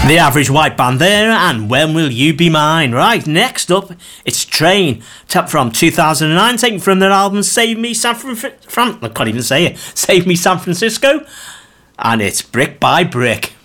The Average White Band there, and When Will You Be Mine? Right, next up, it's Train, tapped from 2009, taken from their album Save Me San Francisco, I can't even say it, Save Me San Francisco, and it's Brick by Brick.